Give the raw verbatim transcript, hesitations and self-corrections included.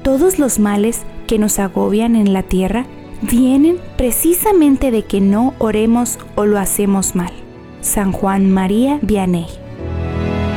Todos los males que nos agobian en la tierra vienen precisamente de que no oremos o lo hacemos mal. San Juan María Vianney.